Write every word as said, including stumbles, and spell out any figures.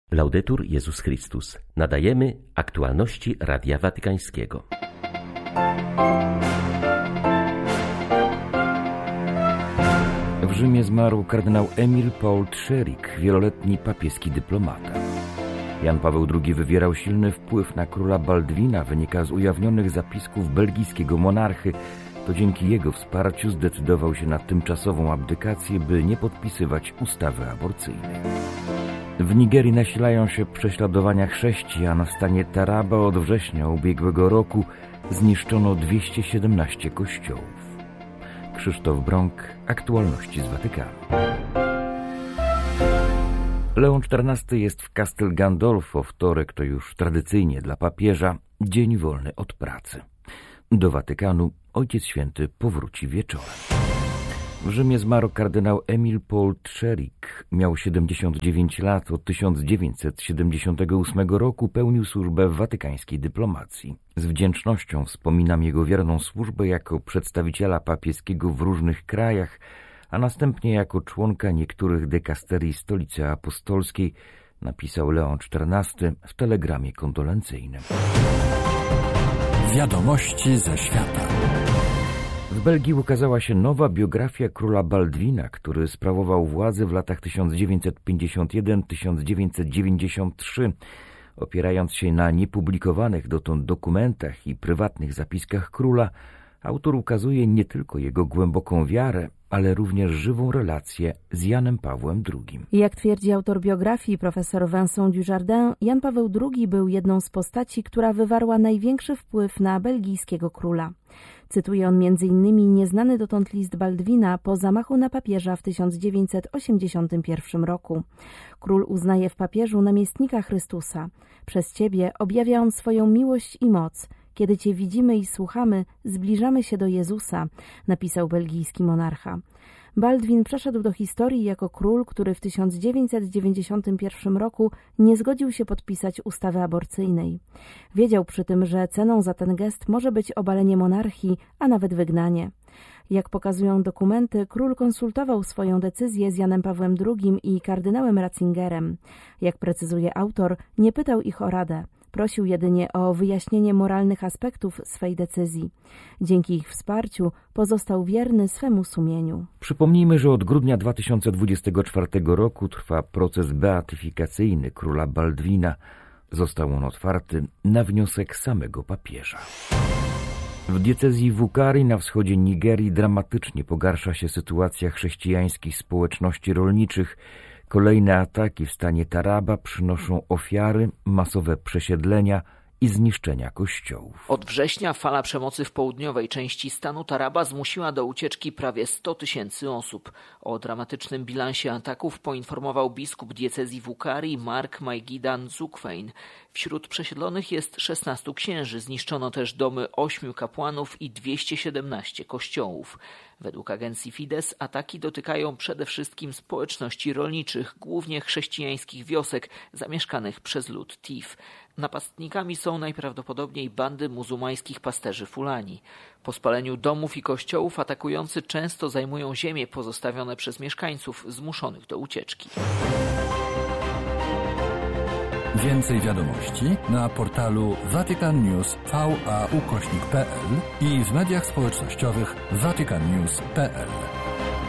Laudetur Jezus Chrystus. Nadajemy aktualności Radia Watykańskiego. W Rzymie zmarł kardynał Emil Paul Trzerik, wieloletni papieski dyplomata. Jan Paweł drugi wywierał silny wpływ na króla Baldwina, wynika z ujawnionych zapisków belgijskiego monarchy. To dzięki jego wsparciu zdecydował się na tymczasową abdykację, by nie podpisywać ustawy aborcyjnej. W Nigerii nasilają się prześladowania chrześcijan. W stanie Taraba od września ubiegłego roku zniszczono dwieście siedemnaście kościołów. Krzysztof Brąk, aktualności z Watykanu. Leon czternasty jest w Castel Gandolfo. Wtorek to już tradycyjnie dla papieża dzień wolny od pracy. Do Watykanu Ojciec Święty powróci wieczorem. W Rzymie zmarł kardynał Emil Paul Trzerik. Miał siedemdziesiąt dziewięć lat. Od tysiąc dziewięćset siedemdziesiątego ósmego roku pełnił służbę w watykańskiej dyplomacji. Z wdzięcznością wspominam jego wierną służbę jako przedstawiciela papieskiego w różnych krajach, a następnie jako członka niektórych dekasterii Stolicy Apostolskiej, napisał Leon czternasty w telegramie kondolencyjnym. Wiadomości ze świata. W Belgii ukazała się nowa biografia króla Baldwina, który sprawował władzę w latach tysiąc dziewięćset pięćdziesiąt jeden do tysiąc dziewięćset dziewięćdziesiąt trzy. Opierając się na niepublikowanych dotąd dokumentach i prywatnych zapiskach króla, autor ukazuje nie tylko jego głęboką wiarę, ale również żywą relację z Janem Pawłem drugim. Jak twierdzi autor biografii, profesor Vincent Dujardin, Jan Paweł drugi był jedną z postaci, która wywarła największy wpływ na belgijskiego króla. Cytuje on między innymi nieznany dotąd list Baldwina po zamachu na papieża w tysiąc dziewięćset osiemdziesiątym pierwszym roku. Król uznaje w papieżu namiestnika Chrystusa. Przez ciebie objawia on swoją miłość i moc. Kiedy cię widzimy i słuchamy, zbliżamy się do Jezusa, napisał belgijski monarcha. Baldwin przeszedł do historii jako król, który w tysiąc dziewięćset dziewięćdziesiątym pierwszym roku nie zgodził się podpisać ustawy aborcyjnej. Wiedział przy tym, że ceną za ten gest może być obalenie monarchii, a nawet wygnanie. Jak pokazują dokumenty, król konsultował swoją decyzję z Janem Pawłem drugim i kardynałem Ratzingerem. Jak precyzuje autor, nie pytał ich o radę. Prosił jedynie o wyjaśnienie moralnych aspektów swej decyzji. Dzięki ich wsparciu pozostał wierny swemu sumieniu. Przypomnijmy, że od grudnia dwa tysiące dwudziestego czwartego roku trwa proces beatyfikacyjny króla Baldwina. Został on otwarty na wniosek samego papieża. W diecezji Wukari na wschodzie Nigerii dramatycznie pogarsza się sytuacja chrześcijańskich społeczności rolniczych. Kolejne ataki w stanie Taraba przynoszą ofiary, masowe przesiedlenia i zniszczenia kościołów. Od września fala przemocy w południowej części stanu Taraba zmusiła do ucieczki prawie sto tysięcy osób. O dramatycznym bilansie ataków poinformował biskup diecezji Wukari Mark Maigidan Zukwein. Wśród przesiedlonych jest szesnastu księży, zniszczono też domy ośmiu kapłanów i dwieście siedemnaście kościołów. Według agencji Fides ataki dotykają przede wszystkim społeczności rolniczych, głównie chrześcijańskich wiosek zamieszkanych przez lud Tif. Napastnikami są najprawdopodobniej bandy muzułmańskich pasterzy Fulani. Po spaleniu domów i kościołów atakujący często zajmują ziemie pozostawione przez mieszkańców zmuszonych do ucieczki. Więcej wiadomości na portalu Vatican News V A ukośnik kropka p l i w mediach społecznościowych vatican news kropka p l.